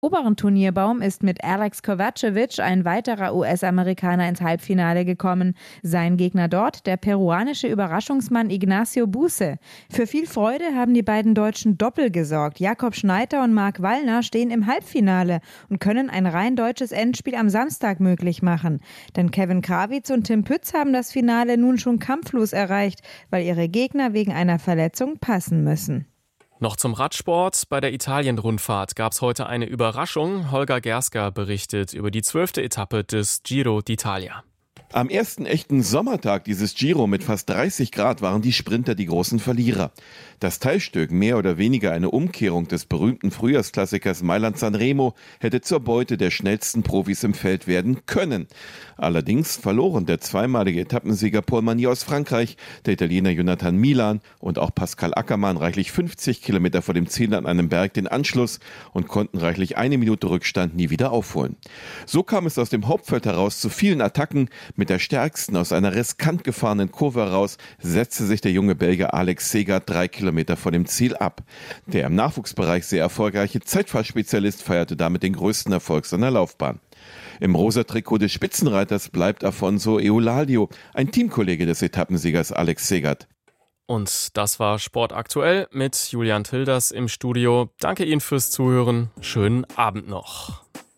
Oberen Turnierbaum ist mit Alex Kovacevic ein weiterer US-Amerikaner ins Halbfinale gekommen. Sein Gegner dort, der peruanische Überraschungsmann Ignacio Buse. Für viel Freude haben die beiden Deutschen Doppel gesorgt. Jakob Schneider und Marc Wallner stehen im Halbfinale und können ein rein deutsches Endspiel am Samstag möglich machen. Denn Kevin Krawitz und Tim Pütz haben das Finale nun schon kampflos erreicht, weil ihre Gegner wegen einer Verletzung passen müssen. Noch zum Radsport. Bei der Italien-Rundfahrt gab es heute eine Überraschung. Holger Gerska berichtet über die 12. Etappe des Giro d'Italia. Am ersten echten Sommertag dieses Giro mit fast 30 Grad waren die Sprinter die großen Verlierer. Das Teilstück, mehr oder weniger eine Umkehrung des berühmten Frühjahrsklassikers Mailand-San Remo, hätte zur Beute der schnellsten Profis im Feld werden können. Allerdings verloren der zweimalige Etappensieger Paul Magny aus Frankreich, der Italiener Jonathan Milan und auch Pascal Ackermann reichlich 50 Kilometer vor dem Ziel an einem Berg den Anschluss und konnten reichlich 1 Minute Rückstand nie wieder aufholen. So kam es aus dem Hauptfeld heraus zu vielen Attacken. Mit der stärksten aus einer riskant gefahrenen Kurve heraus setzte sich der junge Belgier Alex Segard 3 Kilometer vor dem Ziel ab. Der im Nachwuchsbereich sehr erfolgreiche Zeitfahrtspezialist feierte damit den größten Erfolg seiner Laufbahn. Im rosa Trikot des Spitzenreiters bleibt Afonso Euladio, ein Teamkollege des Etappensiegers Alex Segard. Und das war Sport aktuell mit Julian Tilders im Studio. Danke Ihnen fürs Zuhören. Schönen Abend noch.